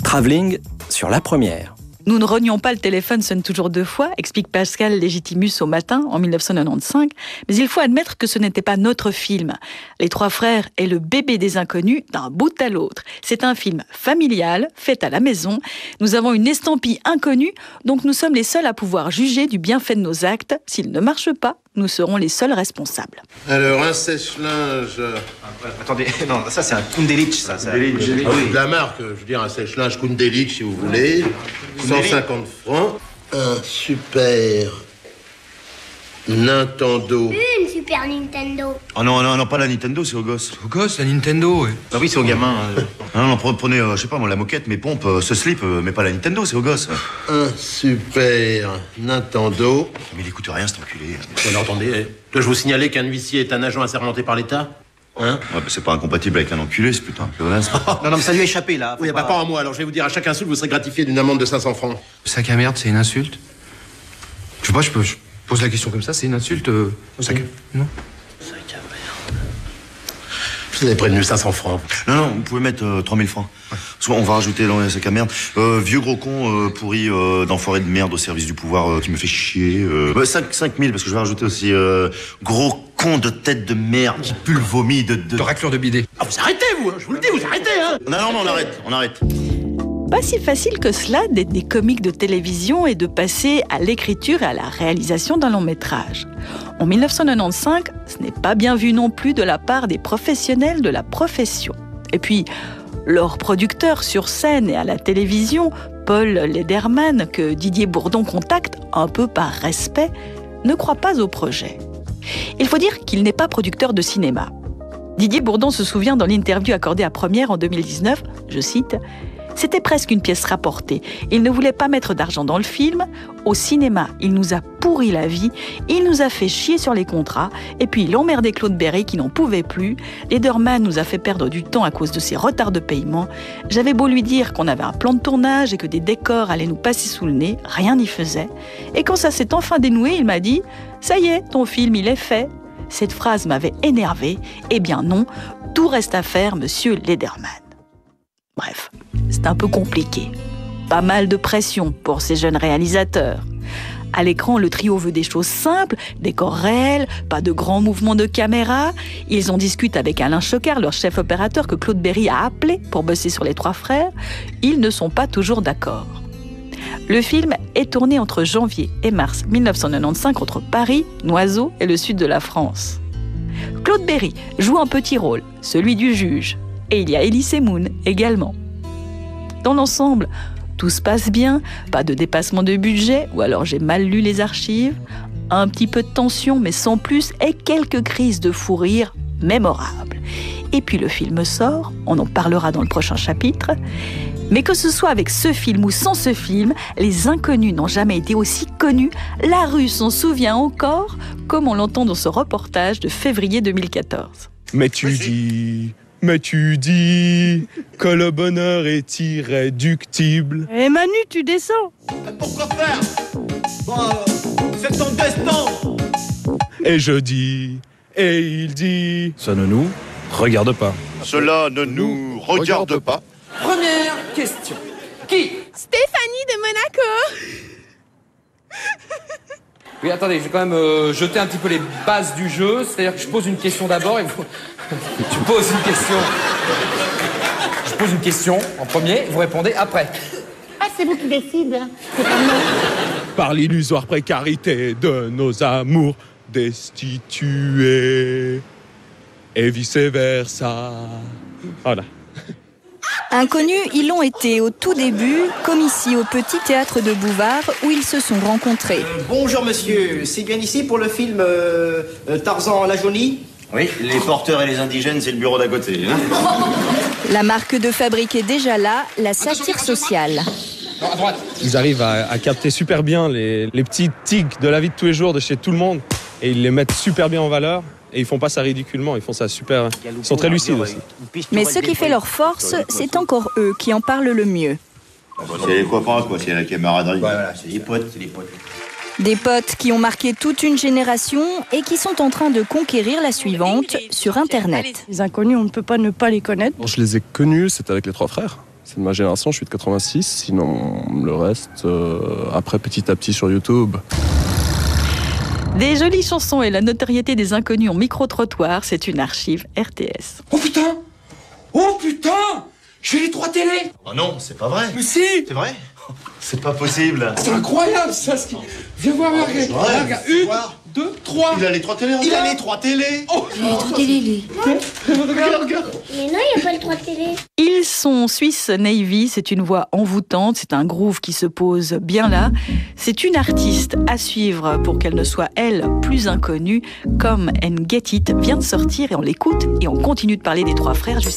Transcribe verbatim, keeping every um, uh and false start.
Travelling sur la première. Nous ne renions pas le téléphone sonne toujours deux fois, explique Pascal Légitimus au Matin en mille neuf cent quatre-vingt-quinze, mais il faut admettre que ce n'était pas notre film. Les Trois Frères est le bébé des inconnus d'un bout à l'autre. C'est un film familial, fait à la maison. Nous avons une estampille inconnue, donc nous sommes les seuls à pouvoir juger du bienfait de nos actes. S'ils ne marchent pas, nous serons les seuls responsables. Alors, un sèche-linge... Ah, attendez, non, ça c'est un Kundelich, ça. ça. Kundelich, ah, oui. De la marque, je veux dire, un sèche-linge Kundelich, si vous voulez. cent cinquante francs. Un super... Nintendo. Une Super Nintendo. Oh non, non, non, pas la Nintendo, c'est aux gosses. Aux gosses, la Nintendo, ouais. Bah oui, c'est aux gamins. Hein. Non, non, prenez, euh, je sais pas, moi, la moquette, mes pompes, euh, ce slip, euh, mais pas la Nintendo, c'est aux gosses. Un super Nintendo. Mais il écoute rien, cet enculé. Alors, attendez, dois-je vous signaler qu'un huissier est un agent assermenté par l'État? Hein? Ouais, bah, c'est pas incompatible avec un enculé, c'est plutôt un pléonasme. Non, non, mais ça lui a échappé, là. Oui, pas... bah pas à moi, alors je vais vous dire, à chaque insulte, vous serez gratifié d'une amende de cinq cents francs. Sac à merde, c'est une insulte? Je sais pas, je peux... Je... pose la question comme ça, c'est une insulte euh... Sac à... Non. Sac à merde. Je vous avais prévenu cinq cents francs. Non, non, vous pouvez mettre euh, trois mille francs. Ouais. Soit on va rajouter dans les sacs à merde. Euh, vieux gros con euh, pourri euh, d'enfoiré de merde au service du pouvoir euh, qui me fait chier. Euh... Bah, cinq mille, parce que je vais rajouter aussi euh, gros con de tête de merde qui pue le vomi de... De, de raclure de bidet. Ah, vous arrêtez, vous, hein, je vous le dis, vous arrêtez, hein. Non, non, non, on arrête, on arrête. Pas si facile que cela d'être des comiques de télévision et de passer à l'écriture et à la réalisation d'un long métrage. En mille neuf cent quatre-vingt-quinze, ce n'est pas bien vu non plus de la part des professionnels de la profession. Et puis, leurs producteurs sur scène et à la télévision, Paul Lederman, que Didier Bourdon contacte un peu par respect, ne croient pas au projet. Il faut dire qu'il n'est pas producteur de cinéma. Didier Bourdon se souvient dans l'interview accordée à Première en deux mille dix-neuf, je cite, « C'était presque une pièce rapportée. Il ne voulait pas mettre d'argent dans le film. Au cinéma, il nous a pourri la vie. Il nous a fait chier sur les contrats. Et puis, il emmerdait Claude Berry qui n'en pouvait plus. Lederman nous a fait perdre du temps à cause de ses retards de paiement. J'avais beau lui dire qu'on avait un plan de tournage et que des décors allaient nous passer sous le nez. Rien n'y faisait. Et quand ça s'est enfin dénoué, il m'a dit « Ça y est, ton film, il est fait. » Cette phrase m'avait énervé. Eh bien non, tout reste à faire, monsieur Lederman. Bref, c'est un peu compliqué. Pas mal de pression pour ces jeunes réalisateurs. À l'écran, le trio veut des choses simples, décors réels, pas de grands mouvements de caméra. Ils en discutent avec Alain Chocard, leur chef opérateur que Claude Berry a appelé pour bosser sur Les Trois Frères. Ils ne sont pas toujours d'accord. Le film est tourné entre janvier et mars mille neuf cent quatre-vingt-quinze entre Paris, Noiseau et le sud de la France. Claude Berry joue un petit rôle, celui du juge. Et il y a Elie Moon également. Dans l'ensemble, tout se passe bien, pas de dépassement de budget, ou alors j'ai mal lu les archives, un petit peu de tension, mais sans plus, et quelques crises de fou rire mémorables. Et puis le film sort, on en parlera dans le prochain chapitre, mais que ce soit avec ce film ou sans ce film, les inconnus n'ont jamais été aussi connus, la rue s'en souvient encore, comme on l'entend dans ce reportage de février deux mille quatorze. Mais tu dis... Mais tu dis que le bonheur est irréductible. Eh Manu, tu descends. Pourquoi faire? Bon, euh, c'est ton destin. Et je dis, et il dit... Ça ne nous regarde pas. Cela ne nous regarde, regarde pas. Première question. Qui? Stéphanie de Monaco. Oui, attendez, je vais quand même euh, jeter un petit peu les bases du jeu. C'est-à-dire que je pose une question d'abord et vous... Tu poses une question. Je pose une question en premier, vous répondez après. Ah, c'est vous qui décidez. C'est pas moi. Par l'illusoire précarité de nos amours destitués et vice-versa. Voilà. Inconnus, ils l'ont été au tout début, comme ici au Petit Théâtre de Bouvard, où ils se sont rencontrés. Euh, bonjour monsieur, c'est bien ici pour le film euh, euh, Tarzan la Jaunie? Oui, les porteurs et les indigènes, c'est le bureau d'à côté. Hein. La marque de fabrique est déjà là, la satire sociale. Non, à droite. Ils arrivent à, à capter super bien les, les petits tics de la vie de tous les jours de chez tout le monde, et ils les mettent super bien en valeur. Et ils font pas ça ridiculement, ils font ça super... Ils sont très lucides aussi. Mais ce qui fait leur force, c'est encore eux qui en parlent le mieux. C'est les copains, quoi, c'est la camaraderie. Voilà, c'est les potes, c'est les potes. Des potes qui ont marqué toute une génération et qui sont en train de conquérir la suivante sur Internet. Les inconnus, on ne peut pas ne pas les connaître. Bon, je les ai connus, c'était avec les trois frères. C'est de ma génération, je suis de quatre-vingt-six. Sinon, le reste, euh, après, petit à petit sur YouTube. Des jolies chansons et la notoriété des inconnus en micro-trottoir, c'est une archive R T S. Oh putain! Oh putain! J'ai les trois télés! Oh non, c'est pas vrai. Mais si! C'est vrai? C'est pas possible. C'est incroyable ça! Ce qui... Viens voir, oh, regarde, regarde, regarde. Une, deux, trois. Il a les trois télés. Il a les trois télés. Oh, Il a les trois télés, lui. Regarde, regarde. Mais non, il n'y a pas le trois télé. Ils sont Swiss Navy, c'est une voix envoûtante, c'est un groove qui se pose bien là. C'est une artiste à suivre pour qu'elle ne soit, elle, plus inconnue. Come and Get It vient de sortir et on l'écoute et on continue de parler des trois frères juste